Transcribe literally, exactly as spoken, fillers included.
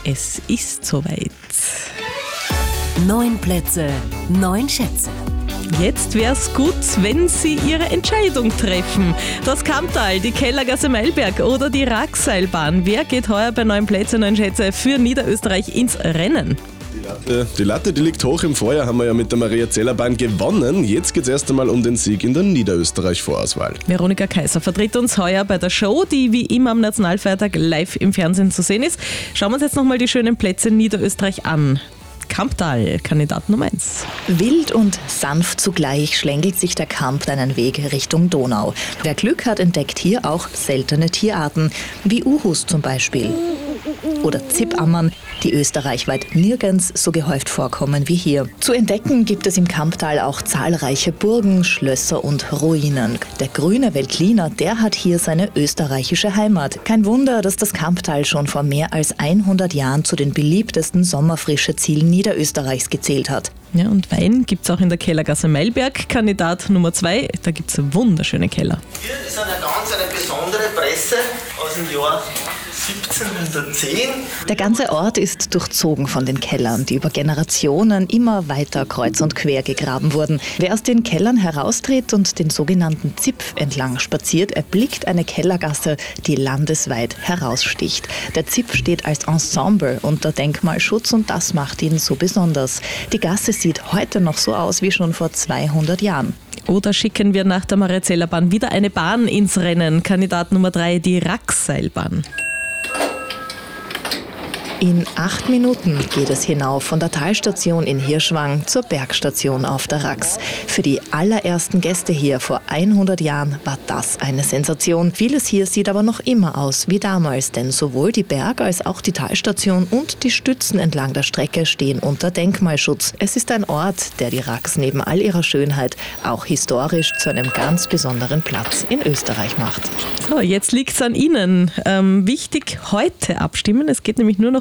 Es ist soweit. Neun Plätze, neun Schätze. Jetzt wär's gut, wenn Sie Ihre Entscheidung treffen. Das Kammtal, die Kellergasse Meilberg oder die Rackseilbahn. Wer geht heuer bei neun Plätze, neun Schätze für Niederösterreich ins Rennen? Die Latte, die Latte, die liegt hoch. Im Vorjahr haben wir ja mit der Maria-Zeller-Bahn gewonnen. Jetzt geht es erst einmal um den Sieg in der Niederösterreich-Vorauswahl. Veronika Kaiser vertritt uns heuer bei der Show, die wie immer am Nationalfeiertag live im Fernsehen zu sehen ist. Schauen wir uns jetzt nochmal die schönen Plätze in Niederösterreich an. Kamptal, Kandidat Nummer eins. Wild und sanft zugleich schlängelt sich der Kamp einen Weg Richtung Donau. Wer Glück hat, entdeckt hier auch seltene Tierarten, wie Uhus zum Beispiel. Oder Zippammern, die österreichweit nirgends so gehäuft vorkommen wie hier. Zu entdecken gibt es im Kamptal auch zahlreiche Burgen, Schlösser und Ruinen. Der grüne Veltliner, der hat hier seine österreichische Heimat. Kein Wunder, dass das Kamptal schon vor mehr als hundert Jahren zu den beliebtesten Sommerfrische-Zielen Niederösterreichs gezählt hat. Ja, und Wein gibt es auch in der Kellergasse Meilberg, Kandidat Nummer zwei. Da gibt es wunderschöne Keller. Hier ist eine ganz eine besondere Presse aus dem Jahr siebzehnhundertzehn. Der ganze Ort ist durchzogen von den Kellern, die über Generationen immer weiter kreuz und quer gegraben wurden. Wer aus den Kellern heraustritt und den sogenannten Zipf entlang spaziert, erblickt eine Kellergasse, die landesweit heraussticht. Der Zipf steht als Ensemble unter Denkmalschutz und das macht ihn so besonders. Die Gasse sieht heute noch so aus wie schon vor zweihundert Jahren. Oder schicken wir nach der Maria-Zeller-Bahn wieder eine Bahn ins Rennen. Kandidat Nummer drei, die Rackseilbahn. In acht Minuten geht es hinauf von der Talstation in Hirschwang zur Bergstation auf der Rax. Für die allerersten Gäste hier vor hundert Jahren war das eine Sensation. Vieles hier sieht aber noch immer aus wie damals, denn sowohl die Berg- als auch die Talstation und die Stützen entlang der Strecke stehen unter Denkmalschutz. Es ist ein Ort, der die Rax neben all ihrer Schönheit auch historisch zu einem ganz besonderen Platz in Österreich macht. So, jetzt liegt es an Ihnen. Ähm, wichtig, heute abstimmen. Es geht nämlich nur noch